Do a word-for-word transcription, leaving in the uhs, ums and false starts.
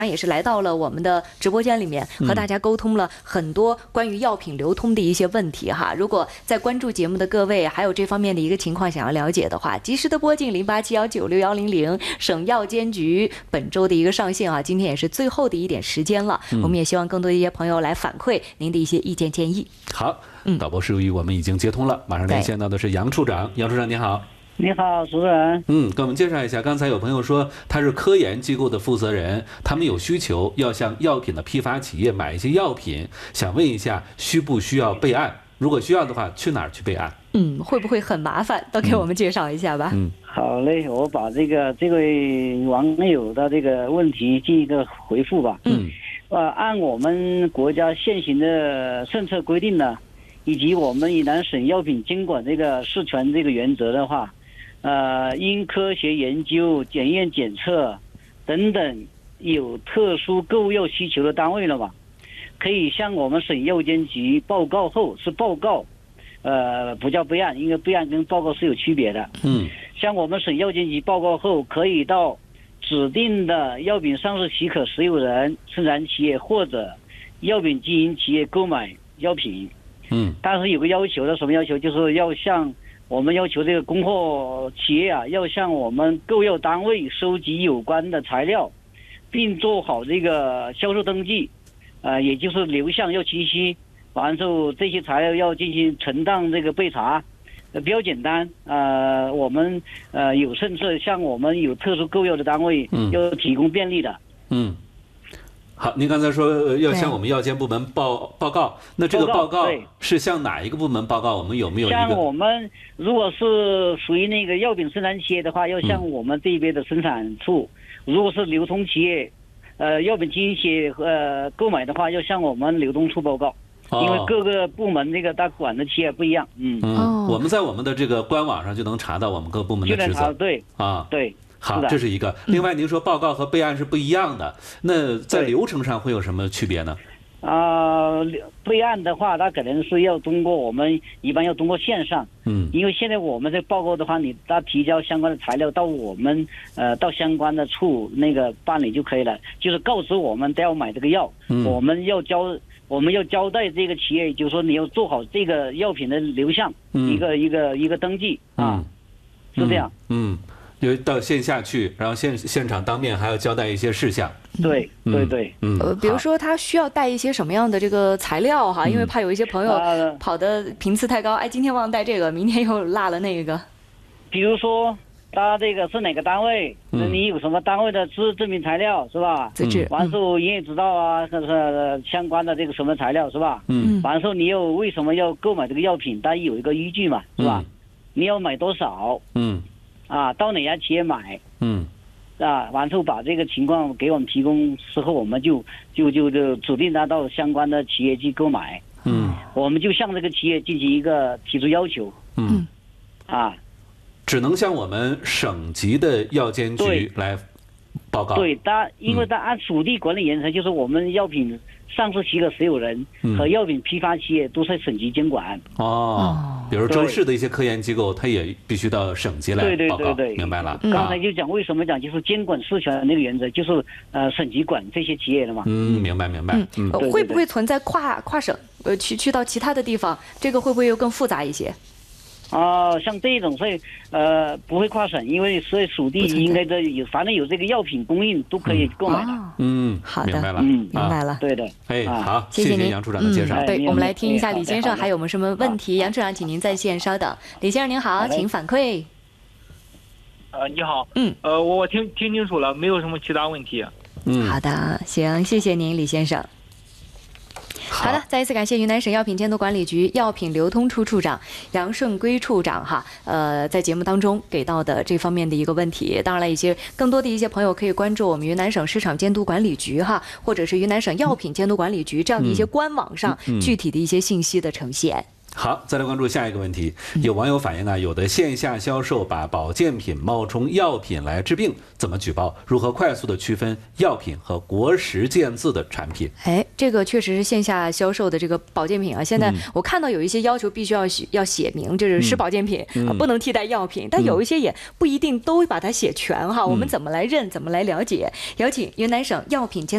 也是来到了我们的直播间里面，和大家沟通了很多关于药品流通的一些问题哈。如果在关注节目的各位还有这方面的一个情况想要了解的话，及时的拨进零八七幺九六幺零零省药监局本周的一个上线啊。今天也是最后的一点时间了，嗯、我们也希望更多的一些朋友来反馈您的一些意见建议。 好，导播室与我们已经接通了，马上连线到的是杨处长。杨处长你好。 你好，主持人。 嗯，给我们介绍一下。刚才有朋友说他是科研机构的负责人，他们有需求要向药品的批发企业买一些药品，想问一下需不需要备案？如果需要的话，去哪儿去备案？ 嗯，会不会很麻烦？都给我们介绍一下吧。 嗯， 好嘞，我把这个这位网友的这个问题进一个回复吧。 嗯， 呃，按我们国家现行的政策规定呢，以及我们云南省药品监管这个事权这个原则的话。呃，因科学研究、检验检测等等有特殊购药需求的单位了嘛，可以向我们省药监局报告后是报告，呃，不叫备案，因为备案跟报告是有区别的。 嗯， 向我们省药监局报告后，可以到指定的药品上市许可持有人、生产企业或者药品经营企业购买药品。 嗯， 但是有个要求的，什么要求？就是要向我们要求这个供货企业啊，要向我们购药单位收集有关的材料，并做好这个销售登记，呃，也就是流向要清晰，完之后这些材料要进行存档这个备查，呃，比较简单。呃，我们呃有甚至向我们有特殊购药的单位要提供便利的。 嗯。好，您刚才说要向我们药监部门报报告，那这个报告是向哪一个部门报告？我们有没有一个？ 像我们如果是属于那个药品生产企业的话，要向我们这边的生产处；嗯、如果是流通企业，呃，药品经营企业呃购买的话，要向我们流通处报告。哦、因为各个部门这个他管的企业不一样。嗯嗯，哦、我们在我们的这个官网上就能查到我们各部门的职责。 对啊， 对。 好，这是一个。另外，您说报告和备案是不一样的，那在流程上会有什么区别呢？ 啊、呃，备案的话，它可能是要通过我们一般要通过线上， 嗯， 因为现在我们这报告的话，你他提交相关的材料到我们呃到相关的处那个办理就可以了，就是告知我们都要买这个药， 嗯， 我们要交我们要交代这个企业，就是说你要做好这个药品的流向， 嗯， 一个一个一个登记啊， 嗯、 是这样， 嗯。嗯就到线下去，然后现现场当面还要交代一些事项。 对对对， 嗯， 呃，比如说他需要带一些什么样的这个材料哈？因为怕有一些朋友跑的频次太高，哎，今天忘带这个，明天又落了那个。 比如说，他这个是哪个单位？那你有什么单位的资质证明材料是吧？ 资质， 完之后营业执照啊，或者是相关的这个什么材料是吧？ 嗯， 完之后你又为什么要购买这个药品？当然有一个依据嘛，是吧？你要买多少？ 嗯。 啊，到哪家企业买？ 嗯， 啊，完之后把这个情况给我们提供之后，我们就就就就指定他到相关的企业去购买。 嗯， 我们就向这个企业进行一个提出要求。 嗯， 啊， 只能向我们省级的药监局来报告。 对，他因为他按属地管理原则，就是我们药品上市许可持有人和药品批发企业都是省级监管。 哦。比如州市的一些科研机构，它也必须到省级来报告。 对对对对， 明白了。 刚才就讲为什么讲就是监管事权的那个原则，就是呃省级管这些企业的嘛。 嗯，明白明白。 嗯，会不会存在跨跨省呃去去到其他的地方，这个会不会又更复杂一些？ 啊、呃，像这种是呃不会跨省，因为所以属地应该的有，反正有这个药品供应都可以购买的。 嗯， 好的， 明白了， 嗯， 明白了。 对的， 哎，好， 谢谢您， 杨处长的介绍。 对，我们来听一下李先生还有没有什么问题？杨处长，请您在线稍等。李先生您好，请反馈。 呃，你好， 嗯， 呃，我听听清楚了，没有什么其他问题。 嗯， 好的，行，谢谢您，李先生。好的，再一次感谢云南省药品监督管理局药品流通处处长杨顺圭处长哈，呃，在节目当中给到的这方面的一个问题，当然了，一些更多的一些朋友可以关注我们云南省市场监督管理局哈，或者是云南省药品监督管理局这样的一些官网上具体的一些信息的呈现。 好，再来关注下一个问题。有网友反映啊，有的线下销售把保健品冒充药品来治病，怎么举报？如何快速的区分药品和国实健字的产品？ 哎，这个确实是线下销售的这个保健品啊。现在我看到有一些要求必须要写要写明，就是是保健品、嗯啊，不能替代药品。但有一些也不一定都把它写全哈。我们怎么来认？怎么来了解？有请云南省药品监